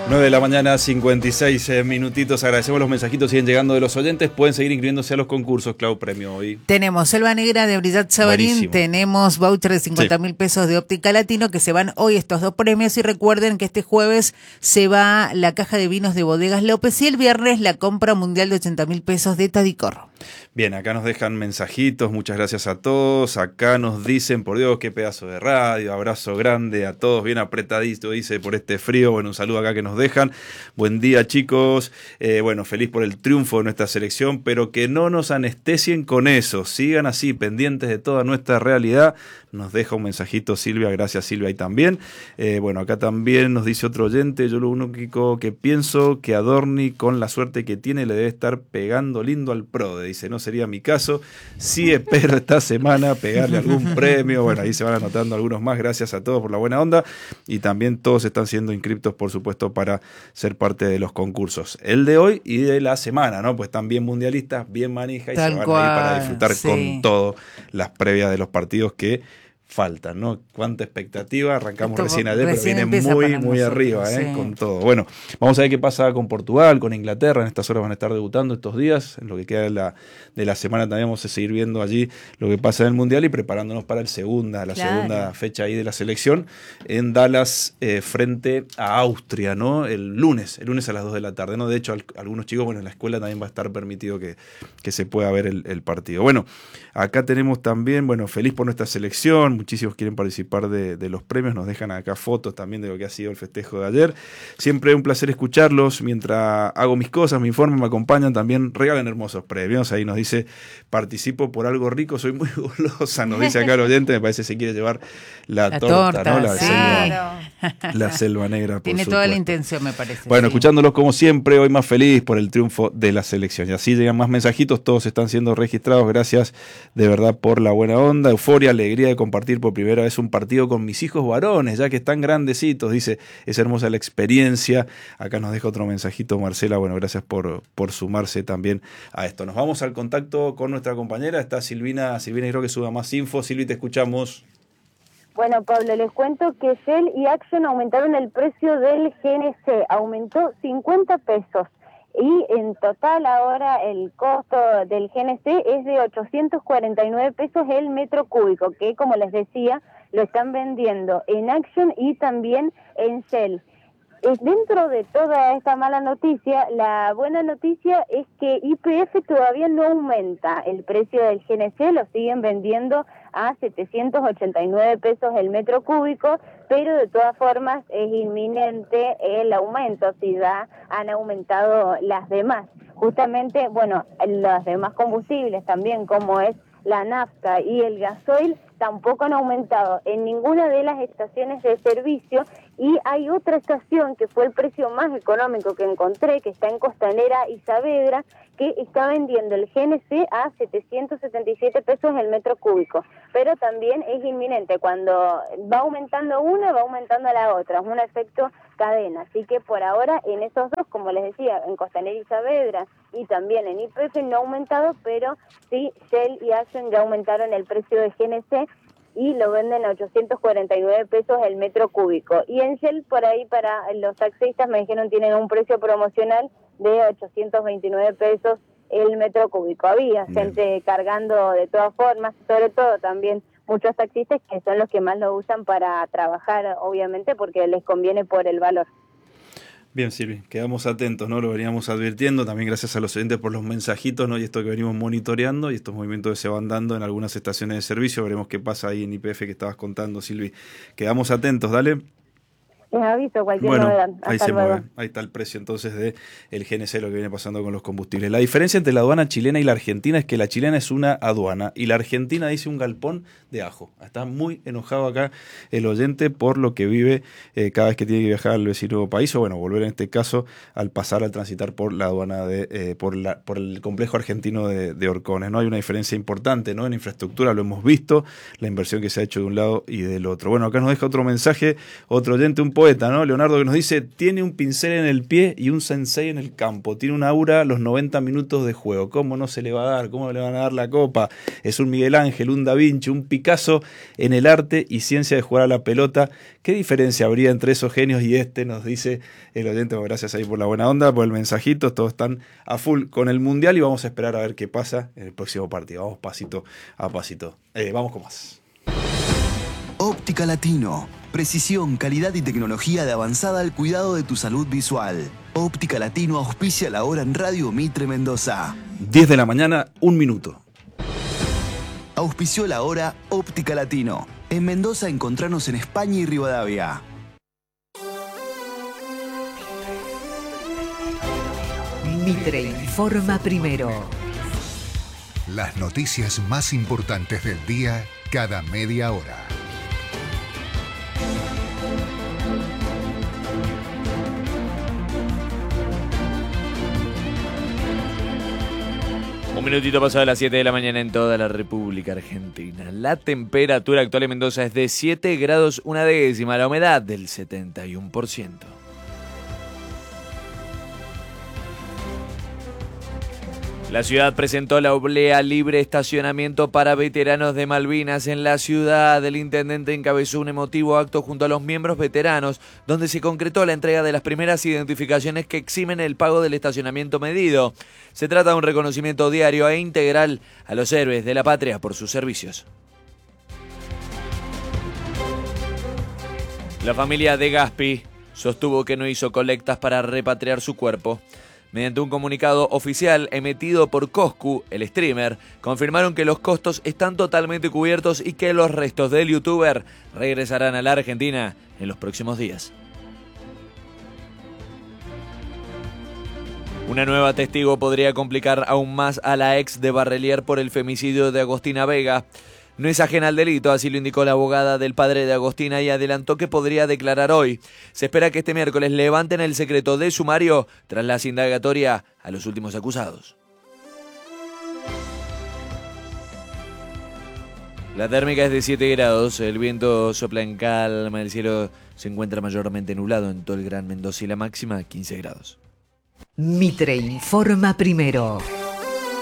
9 de la mañana, 56 minutitos. Agradecemos los mensajitos, siguen llegando de los oyentes. Pueden seguir inscribiéndose a los concursos, Clau, premio hoy. Tenemos Selva Negra de Brillat Sabarín, Buenísimo. tenemos voucher de 50.000 pesos de Óptica Latino, que se van hoy estos dos premios. Y recuerden que este jueves se va la caja de vinos de Bodegas López y el viernes la compra mundial de 80.000 pesos de Tadicor. Bien, acá nos dejan mensajitos, muchas gracias a todos. Acá nos dicen, por Dios, qué pedazo de radio, abrazo grande a todos, bien apretadito, dice, por este frío. Bueno, un saludo acá que nos dejan. Buen día, chicos. Bueno, feliz por el triunfo de nuestra selección, pero que no nos anestesien con eso. Sigan así, pendientes de toda nuestra realidad. Nos deja un mensajito Silvia, gracias Silvia, ahí también. Bueno, acá también nos dice otro oyente, yo lo único que pienso que Adorni, con la suerte que tiene, le debe estar pegando lindo al PRODE. Dice, no sería mi caso, sí espero esta semana pegarle algún premio. Bueno, ahí se van anotando algunos más, gracias a todos por la buena onda. Y también todos están siendo inscriptos, por supuesto, para ser parte de los concursos. El de hoy y de la semana, ¿no? Pues están bien mundialistas, bien manija y Tal se van cual, a ir para disfrutar sí, con todo las previas de los partidos que faltan, ¿no? Cuánta expectativa, arrancamos recién ayer, pero viene muy arriba, sí, con todo. Bueno, vamos a ver qué pasa con Portugal, con Inglaterra, en estas horas van a estar debutando estos días, en lo que queda de la semana también vamos a seguir viendo allí lo que pasa en el Mundial y preparándonos para la segunda fecha ahí de la selección en Dallas, frente a Austria, ¿no? El lunes a las 2 de la tarde, ¿no? De hecho, algunos chicos, bueno, en la escuela también va a estar permitido que se pueda ver el partido. Bueno, acá tenemos también, bueno, feliz por nuestra selección, muchísimos quieren participar de los premios, nos dejan acá fotos también de lo que ha sido el festejo de ayer. Siempre un placer escucharlos mientras hago mis cosas, me informan, me acompañan, también regalan hermosos premios. Ahí nos dice, participo por algo rico, soy muy golosa, nos dice acá el oyente, me parece que se quiere llevar la torta, ¿no? La selva negra. Tiene toda la intención, me parece. Bueno, sí. Escuchándolos como siempre, hoy más feliz por el triunfo de la selección. Y así llegan más mensajitos, todos están siendo registrados. Gracias de verdad por la buena onda, euforia, alegría de compartir por primera vez un partido con mis hijos varones, ya que están grandecitos, dice, es hermosa la experiencia. Acá nos deja otro mensajito Marcela, bueno, gracias por sumarse también a esto. Nos vamos al contacto con nuestra compañera, está Silvina creo que suba más info. Silvi, te escuchamos. Bueno, Pablo, les cuento que Shell y Action aumentaron el precio del GNC, aumentó 50 pesos. Y en total ahora el costo del GNC es de 849 pesos el metro cúbico, que como les decía, lo están vendiendo en Action y también en Shell. Dentro de toda esta mala noticia, la buena noticia es que YPF todavía no aumenta el precio del GNC, lo siguen vendiendo a 789 pesos el metro cúbico, pero de todas formas es inminente el aumento si ya han aumentado las demás. Justamente, bueno, los demás combustibles también, como es la nafta y el gasoil, tampoco han aumentado en ninguna de las estaciones de servicio. Y hay otra estación que fue el precio más económico que encontré, que está en Costanera y Saavedra, que está vendiendo el GNC a 777 pesos el metro cúbico. Pero también es inminente, cuando va aumentando una, va aumentando la otra, es un efecto cadena. Así que por ahora en esos dos, como les decía, en Costanera y Saavedra y también en YPF no ha aumentado, pero sí Shell y Action ya aumentaron el precio de GNC y lo venden a 849 pesos el metro cúbico. Y en Shell, por ahí, para los taxistas, me dijeron, tienen un precio promocional de 829 pesos el metro cúbico. Había gente cargando de todas formas, sobre todo también muchos taxistas que son los que más lo usan para trabajar, obviamente, porque les conviene por el valor. Bien, Silvi, quedamos atentos, ¿no? Lo veníamos advirtiendo, también gracias a los oyentes por los mensajitos, ¿no? Y esto que venimos monitoreando y estos movimientos que se van dando en algunas estaciones de servicio, veremos qué pasa ahí en YPF que estabas contando, Silvi. Quedamos atentos, dale. Les aviso cualquier novedad. Ahí se mueve. Ahí está el precio entonces de el GNC, lo que viene pasando con los combustibles. La diferencia entre la aduana chilena y la argentina es que la chilena es una aduana y la argentina dice un galpón de ajo. Está muy enojado acá el oyente por lo que vive cada vez que tiene que viajar al vecino país o bueno, volver en este caso al transitar por la aduana por el complejo argentino de Orcones. No hay una diferencia importante, ¿no? En infraestructura lo hemos visto, la inversión que se ha hecho de un lado y del otro. Bueno, acá nos deja otro mensaje, otro oyente, un poeta, ¿no? Leonardo, que nos dice, tiene un pincel en el pie y un sensei en el campo, tiene un aura los 90 minutos de juego, ¿cómo no se le va a dar? ¿Cómo le van a dar la copa? Es un Miguel Ángel, un Da Vinci, un Picasso en el arte y ciencia de jugar a la pelota. ¿Qué diferencia habría entre esos genios y este? Nos dice el oyente. Gracias ahí por la buena onda, por el mensajito. Todos están a full con el Mundial y vamos a esperar a ver qué pasa en el próximo partido. Vamos pasito a pasito. Vamos con más. Óptica Latino. Precisión, calidad y tecnología de avanzada al cuidado de tu salud visual. Óptica Latino auspicia la hora en Radio Mitre Mendoza. 10 de la mañana, 1 minuto. Auspició la hora Óptica Latino. En Mendoza encontranos en España y Rivadavia. Mitre informa primero. Las noticias más importantes del día cada media hora. Un minutito pasado de las 7 de la mañana en toda la República Argentina. La temperatura actual en Mendoza es de 7 grados una décima, la humedad del 71%. La ciudad presentó la oblea libre estacionamiento para veteranos de Malvinas en la ciudad. El intendente encabezó un emotivo acto junto a los miembros veteranos, donde se concretó la entrega de las primeras identificaciones que eximen el pago del estacionamiento medido. Se trata de un reconocimiento diario e integral a los héroes de la patria por sus servicios. La familia de Gaspi sostuvo que no hizo colectas para repatriar su cuerpo. Mediante un comunicado oficial emitido por Coscu, el streamer, confirmaron que los costos están totalmente cubiertos y que los restos del youtuber regresarán a la Argentina en los próximos días. Una nueva testigo podría complicar aún más a la ex de Barrelier por el femicidio de Agostina Vega. No es ajena al delito, así lo indicó la abogada del padre de Agostina y adelantó que podría declarar hoy. Se espera que este miércoles levanten el secreto de sumario tras la indagatoria a los últimos acusados. La térmica es de 7 grados, el viento sopla en calma, el cielo se encuentra mayormente nublado en todo el Gran Mendoza y la máxima 15 grados. Mitre informa primero.